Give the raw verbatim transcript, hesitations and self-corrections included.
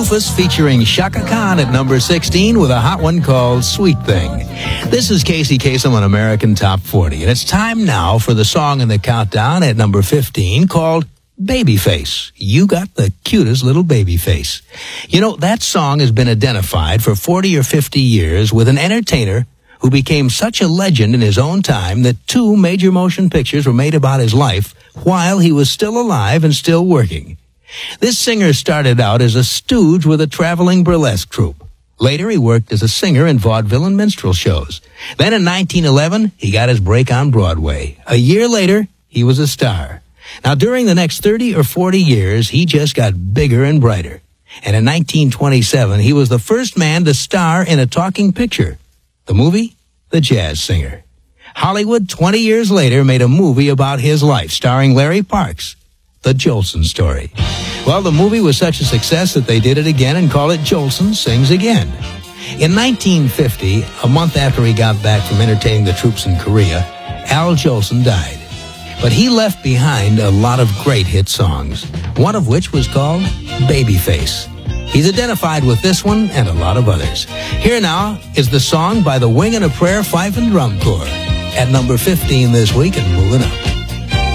Rufus featuring Shaka Khan at number sixteen with a hot one called Sweet Thing. This is Casey Kasem on American Top forty, and it's time now for the song in the countdown at number fifteen called Babyface. You got the cutest little baby face. You know, that song has been identified for forty or fifty years with an entertainer who became such a legend in his own time that two major motion pictures were made about his life while he was still alive and still working. This singer started out as a stooge with a traveling burlesque troupe. Later, he worked as a singer in vaudeville and minstrel shows. Then in nineteen eleven, he got his break on Broadway. A year later, he was a star. Now, during the next thirty or forty years, he just got bigger and brighter. And in nineteen twenty-seven, he was the first man to star in a talking picture. The movie, The Jazz Singer. Hollywood, twenty years later, made a movie about his life, starring Larry Parks, The Jolson Story. Well, the movie was such a success that they did it again and called it Jolson Sings Again. In nineteen fifty, a month after he got back from entertaining the troops in Korea, Al Jolson died. But he left behind a lot of great hit songs, one of which was called Babyface. He's identified with this one and a lot of others. Here now is the song by the Wing and a Prayer Fife and Drum Corps at number fifteen this week and moving up.